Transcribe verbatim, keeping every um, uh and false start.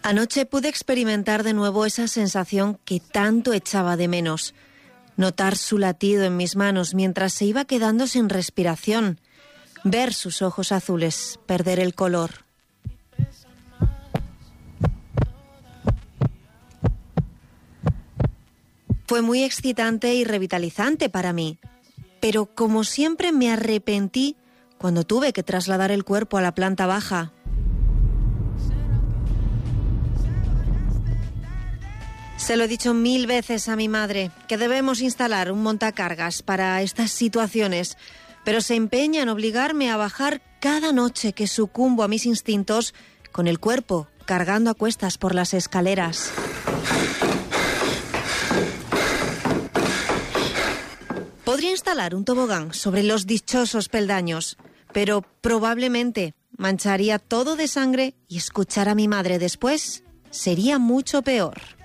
Anoche pude experimentar de nuevo esa sensación que tanto echaba de menos. Notar su latido en mis manos mientras se iba quedando sin respiración. Ver sus ojos azules perder el color. Fue muy excitante y revitalizante para mí. Pero como siempre me arrepentí cuando tuve que trasladar el cuerpo a la planta baja. Se lo he dicho mil veces a mi madre, que debemos instalar un montacargas para estas situaciones, pero se empeña en obligarme a bajar cada noche que sucumbo a mis instintos con el cuerpo cargando a cuestas por las escaleras. Podría instalar un tobogán sobre los dichosos peldaños, pero probablemente mancharía todo de sangre y escuchar a mi madre después sería mucho peor.